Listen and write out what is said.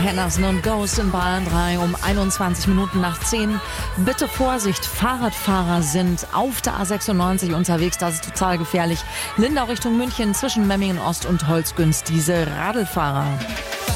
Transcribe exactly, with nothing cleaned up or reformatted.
Henderson und Ghost in Bayern drei um einundzwanzig Minuten nach zehn. Bitte Vorsicht, Fahrradfahrer sind auf der A sechsundneunzig unterwegs, das ist total gefährlich. Lindau Richtung München zwischen Memmingen Ost und Holzgünst, diese Radlfahrer.